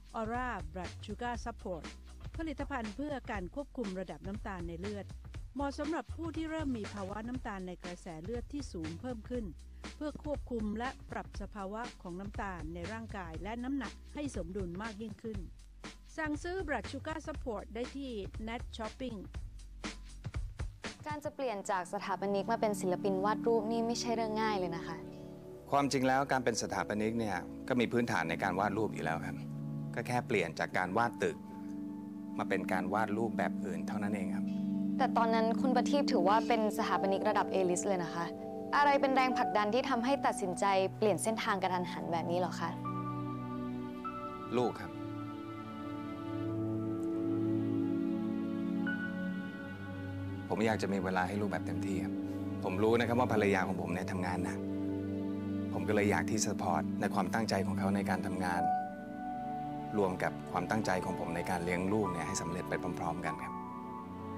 Aura Blood Sugar Support ผลิตภัณฑ์เพื่อการควบคุมระดับน้ำตาลในเลือดเหมาะสำหรับผู้ที่เริ่มมีภาวะน้ำตาลในกระแสเลือดที่สูงเพิ่มขึ้นเพื่อควบคุมและปรับสภาวะของน้ำตาลในร่างกายและน้ำหนักให้สมดุลมากยิ่งขึ้นสั่งซื้อ Blood Sugar Support ได้ที่ Net Shopping การจะเปลี่ยนจากสถาปนิกมาเป็นศิลปินวาดรูปนี่ไม่ใช่เรื่องง่ายเลยนะคะความจริงแล้วการเป็นสถาปนิกเนี่ยก็มีพื้นฐานในการวาดรูปอยู่แล้วครับก็แค่เปลี่ยนจากการวาดตึกมาเป็นการวาดรูปแบบอื่นเท่านั้นเองครับแต่ตอนนั้นคุณประทีปถือว่าเป็นสถาปนิกระดับเอลิสเลยนะคะอะไรเป็นแรงผลักดันที่ทำให้ตัดสินใจเปลี่ยนเส้นทางกระทันหันแบบนี้หรอคะลูกครับผมอยากจะมีเวลาให้ลูกแบบเต็มที่ครับผมรู้นะครับว่าภรรยาของผมเนี่ยทำงานหนักผมก็เลยอยากที่ซัพพอร์ตในความตั้งใจของเขาในการทำงานรวมกับความตั้งใจของผมในการเลี้ยงลูกเนี่ยให้สำเร็จไปพร้อมๆกันครับ